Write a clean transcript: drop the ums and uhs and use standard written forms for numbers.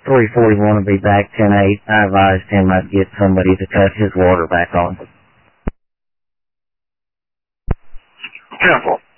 341 will be back 10-8. I advised him I'd get somebody to cut his water back on. 10-4.